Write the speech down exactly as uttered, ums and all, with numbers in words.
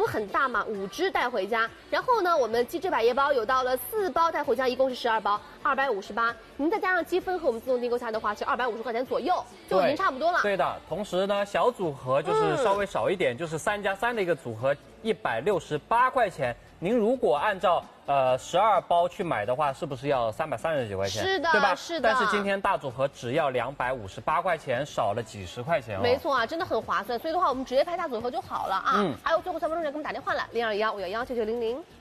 很大嘛，五支带回家。然后呢，我们鸡汁百叶包有到了四包带回家，一共是十二包，二百五十八。您再加上积分和我们自动订购下的话，其实二百五十块钱左右就已经差不多了。 对的，同时呢，小组合就是稍微少一点，嗯、就是三加三的一个组合，一百六十八块钱。您如果按照呃十二包去买的话，是不是要三百三十几块钱？ 是的， 对吧？ 是的。 但是今天大组合只要两百五十八块钱，少了几十块钱哦。 没错啊，真的很划算。所以的话，我们直接拍大组合就好了啊。嗯。还有最后三分钟给我们打电话来，零二幺五幺幺九九零零。